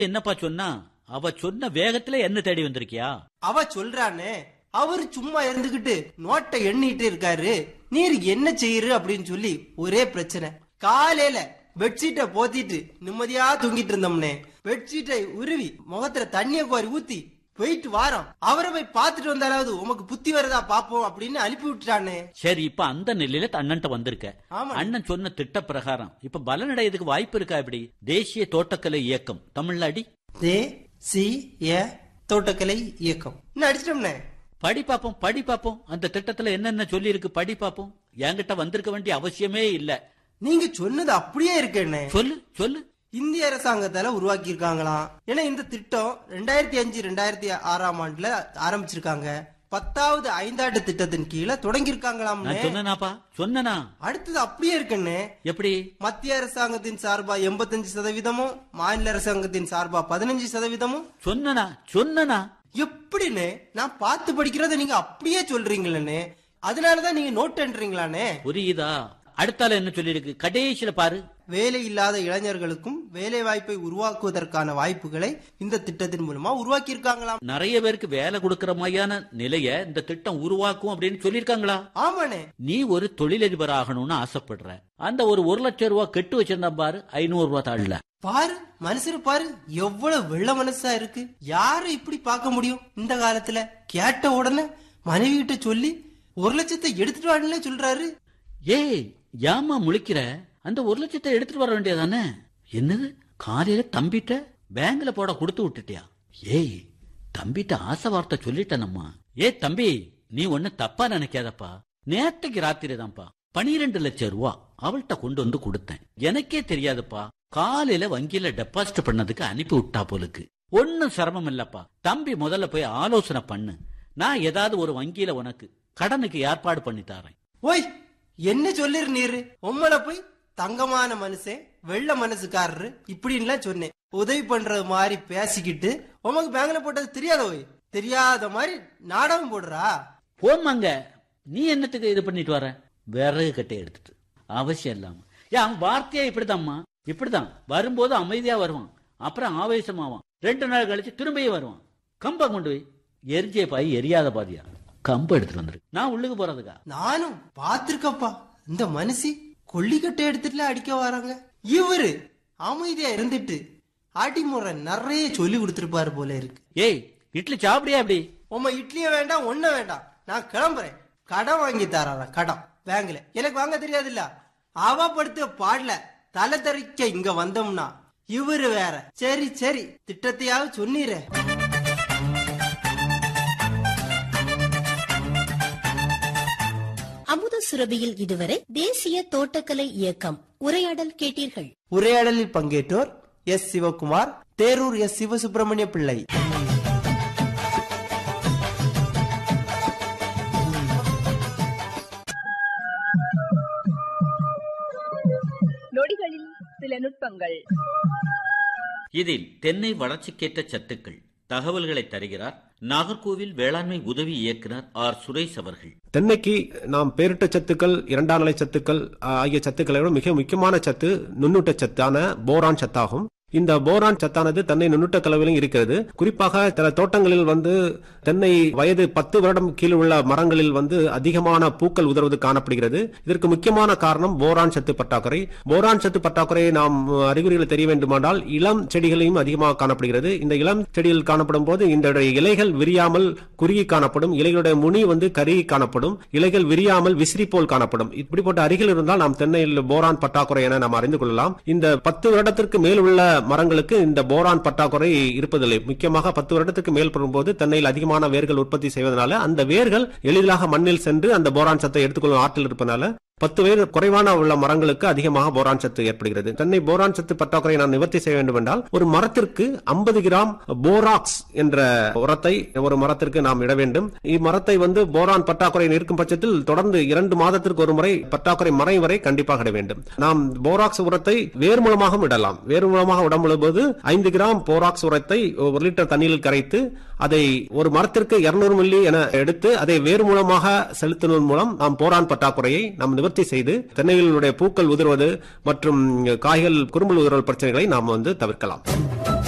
என்னப்பா சொன்னா? அவ சொன்ன வேகத்துல என்ன தேடி வந்திருக்கியா? அவ சொல்றானே, அவரு சும்மா இருந்துகிட்டு நோட்டை எண்ணிட்டு இருக்காரு, நீர் என்ன செய்யரு அப்படின்னு சொல்லி ஒரே பிரச்சனை. காலையில பெட்ஷீட்டை போத்திட்டு நிம்மதியா தூங்கிட்டு இருந்தோம்னே, பெட்ஷீட்டை உருவி முகத்துல தண்ணிய கோரி ஊத்தி போயிட்டு வாரம், அவரை போய் பாத்துட்டு வந்தாலாவது உமக்கு புத்தி வரதா பாப்போம் அப்படின்னு அனுப்பி விட்டுட்டானே. சரி, இப்ப அந்த நிலையில அண்ணன்ட்ட வந்திருக்க. ஆமா. அண்ணன் சொன்ன திட்ட பிரகாரம் இப்ப பலனடையதுக்கு வாய்ப்பு இருக்கா? எப்படி? தேசிய தோட்டக்கலை இயக்கம் தமிழ்ல அடி. தேசிய தோட்டக்கலை இயக்கம் அடிச்சிட்டோம்னே. படி பாப்போம். அந்த திட்டத்துல என்னென்ன சொல்லி இருக்கு படி பாப்போம். என்கிட்ட வந்திருக்க வேண்டிய அவசியமே இல்ல. நீங்க சொன்னது அப்படியே இருக்கேன்னு சொல்லு. இந்திய அரசாங்கத்தால உருவாக்கி இருக்காங்களாம். ஏன்னா இந்த திட்டம் 2005-2006 ஆண்டுல ஆரம்பிச்சிருக்காங்க. 10வது ஐந்தாண்டு திட்டத்தின் கீழே தொடங்கி இருக்காங்களாம். சொன்னா அடுத்தது அப்படியே இருக்குன்னு. எப்படி? மத்திய அரசாங்கத்தின் சார்பா 85%, மாநில அரசாங்கத்தின் சார்பா 15%. சொன்னா எப்படின்னு நான் பார்த்து படிக்கிறத நீங்க அப்படியே சொல்றீங்களே, அதனாலதான் நீங்க நோட் என்றீங்களானே. புரியுதா? அடுத்தால என்ன சொல்லி இருக்கு கடைசியில பாரு. வேலை இல்லாத இளைஞர்களுக்கும் வேலை வாய்ப்பை உருவாக்குவதற்கான வாய்ப்புகளை இந்த திட்டத்தின் மூலமா உருவாக்கி இருக்காங்களாம். நிறைய பேருக்கு வேலை கொடுக்கற மாதிரியான நிலைய இந்த திட்டம் உருவாக்கும் அப்படின்னு சொல்லிருக்காங்களா? ஆமாண்ணே. நீ ஒரு தொழிலதிபர் ஆகணும்னு ஆசைப்படுற, அந்த ஒரு 1 லட்சம் ரூபாய் கெட்டு வச்சிருந்தா பாரு, 500 ரூபாய் தாழ்ல பாரு. மனுஷரு பாரு எவ்வளவு வெள்ள மனசா இருக்கு. யாரு இப்படி பார்க்க முடியும் இந்த காலத்துல? கேட்ட உடனே மனைவி கிட்ட சொல்லி 1 லட்சத்தை எடுத்துட்டு வான்னு சொல்றாரு. ஏய், ஏமா முழிக்கிற? அந்த 1 லட்சத்தை எடுத்துட்டு வர வேண்டியதானே? என்னது, காலையில தம்பிட்ட பேங்க்ல போட கொடுத்து விட்டுட்டியா? ஏய், தம்பிட்ட ஆசை வார்த்தை சொல்லிட்டனம்மா. தம்பி, நீ ஒண்ணு தப்பா நினைக்காதப்பா. நேத்தைக்கு ராத்திரி தான்ப்பா 12 லட்சம் ரூபா அவள்கிட்ட கொண்டு வந்து கொடுத்தேன். எனக்கே தெரியாதுப்பா. காலையில வங்கியில டெபாசிட் பண்ணதுக்கு அனுப்பி விட்டா போலுக்கு. ஒன்னும் சிரமம் இல்லப்பா. தம்பி முதல்ல போய் ஆலோசனை பண்ணு. நான் ஏதாவது ஒரு வங்கியில உனக்கு கடனுக்கு ஏற்பாடு பண்ணி தரேன். ஓய், என்ன சொல்லிரு நீரு? உம்மள போய் தங்கமான மனுஷன், வெள்ள மனசுக்காரரு இப்படின்லாம் சொன்னேன். உதவி பண்றது மாதிரி பேசிக்கிட்டு உமக்கு பேங்க்ல போட்டது தெரியாத? ஓய், தெரியாத மாதிரி நாடகம் போடுறா. போமாங்க, நீ என்னத்துக்கு இது பண்ணிட்டு வர? விறகு கட்டை எடுத்துட்டு அவசியம் இல்லாம. அவன் வார்த்தையா இப்படிதான் வரும்போது அமைதியா வருவான், அப்புறம் ஆவேசமாவான். 2 நாள் கழிச்சு திரும்பியே வருவான். கம்ப கொண்டு போய் எரிஞ்சே பாய் எரியாத பாதியா கம்ப எடுத்துட்டு வந்துரு. நான் உள்ளுக்கு போறதுக்கா? நானும் பாத்திருக்கப்பா. இந்த மனுஷி கொல்லிக்கட்டை எடுத்துட்டுல அடிக்க வராங்க. இவரு அமைதியா இருந்துட்டு அடிமுறை நிறைய சொல்லி கொடுத்துருப்பாரு போல இருக்கு. ஏய், இட்லி சாப்பிடியா? அப்படி உம்ம இட்லிய வேண்டாம், ஒன்னும் வேண்டாம், நான் கிளம்புறேன். கடன் வாங்கி தராரா? கடன் பேங்க்ல எனக்கு வாங்க தெரியாது இல்ல. அவ படுத்த பாடல தலை தறிக்க இங்க வந்தோம்னா இவரு வேற. சரி திட்டத்தையாவது சொன்னீர. அமுத சுரபியில் இதுவரை தேசிய தோட்டக்கலை இயக்கம் உரையாடல் கேட்டீர்கள். உரையாடலில் பங்கேற்றோர் எஸ். சிவகுமார், தேரூர் எஸ். சிவசுப்பிரமணிய பிள்ளை. நொடிகளில் சில நுட்பங்கள். இதில் தென்னை வளர்ச்சிக்கேற்ற சத்துக்கள் தகவல்களை தருகிறார் நாகர்கோவில் வேளாண்மை உதவி இயக்குனர் ஆர். சுரேஷ் அவர்கள். தென்னைக்கு நாம் பேரிட்ட சத்துக்கள், 2ஆம் நிலை சத்துக்கள் ஆகிய சத்துக்களை விட மிக முக்கியமான சத்து நுண்ணூட்ட சத்தான போரான் சத்தாகும். இந்த போரான் சத்தானது தென்னை நுண்ணூட்ட கலவையிலும் இருக்கிறது. குறிப்பாக சில தோட்டங்களில் தென்னை வயது 10 வருடம் கீழ் உள்ள மரங்களில் அதிகமான பூக்கள் உதர்வது காணப்படுகிறது. இதற்கு முக்கியமான காரணம் போரான் சத்து பற்றாக்குறை. போரான் சத்து பற்றாக்குறையை நாம் அறிகுறிகள் தெரிய வேண்டுமானால் இளம் செடிகளையும் அதிகமாக காணப்படுகிறது. இந்த இளம் செடியில் காணப்படும் போது இந்த இலைகள் விரியாமல் குறுகி காணப்படும், இலைகளுடைய முனி கருகி காணப்படும், இலைகள் விரியாமல் விசிறி போல் காணப்படும். இப்படிப்பட்ட அறிகுறி இருந்தால் நாம் தென்னையில் போரான் பற்றாக்குறை என நாம் அறிந்து கொள்ளலாம். இந்த 10 வருடத்திற்கு மேல் உள்ள மரங்களுக்கு இந்த போரான் பற்றாக்குறை இருப்பதில்லை. முக்கியமாக 10 வருடத்துக்கு மேல் பெறும்போது தென்னையில் அதிகமான வேர்கள் உற்பத்தி செய்வதனால அந்த வேர்கள் எளிதாக மண்ணில் சென்று அந்த போரான் சத்தை எடுத்துக்கொள்ளும் ஆற்றல் இருப்பதனால 10 வயது குறைவான உள்ள மரங்களுக்கு அதிகமாக போரான் சத்து ஏற்படுகிறது. தென்னை போரான் சத்து பற்றாக்குறையை நாம் நிவர்த்தி செய்ய வேண்டும் என்றால் ஒரு மரத்திற்கு 50 கிராம் போராக்ஸ் என்ற உரத்தை ஒரு மரத்திற்கு நாம் இட வேண்டும். இம்மரத்தை போரான் பற்றாக்குறை இருக்கும் பட்சத்தில் தொடர்ந்து 2 மாதத்திற்கு ஒரு முறை பற்றாக்குறை மறையும் வரை கண்டிப்பாக இட வேண்டும். நாம் போராக்ஸ் உரத்தை வேர் மூலமாக இடலாம். வேர் மூலமாக விடும்போது 5 கிராம் போராக்ஸ் உரத்தை 1 லிட்டர் தண்ணீரில் கரைத்து அதை ஒரு மரத்திற்கு 200 மில்லி என எடுத்து அதை வேர் மூலமாக செலுத்துவதன் மூலம் நாம் போரான் பற்றாக்குறையை நாம் நிவர்த்தி செய்து தென்னைகளுடைய பூக்கள் உதிர்வது மற்றும் காய்கள் குறும்பல் உதிர்வல் பிரச்சனைகளை நாம் தவிர்க்கலாம்.